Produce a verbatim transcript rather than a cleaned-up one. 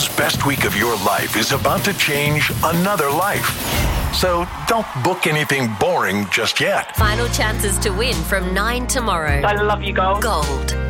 world's best week of your life is about to change another life. So don't book anything boring just yet. Final chances to win from nine tomorrow. I love you, Gold. Gold